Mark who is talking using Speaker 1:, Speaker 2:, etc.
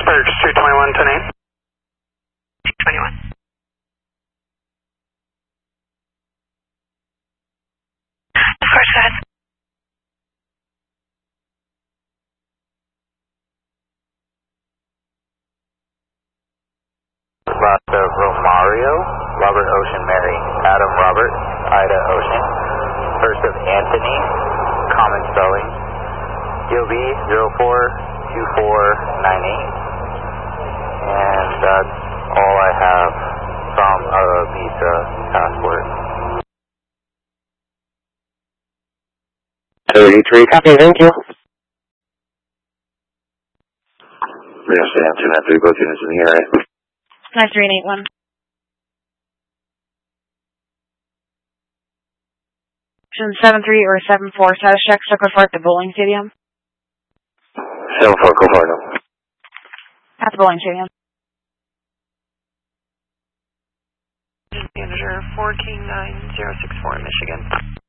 Speaker 1: Sparks 221, 10-8.
Speaker 2: 21. Of course, go ahead.
Speaker 3: Last of Romario, Robert Ocean Mary, Adam Robert, Ida Ocean. First of Anthony, common spelling, DOB 042498. And that's all I have from a visa passport.
Speaker 4: 33, copy, thank you.
Speaker 5: Rio Stan 293, both units in the area.
Speaker 2: 9381. Option 73 or 74, status check, circle for at the bowling stadium.
Speaker 5: 74, go for it.
Speaker 2: At the bowling stadium.
Speaker 6: Manager 4King 9064, Michigan.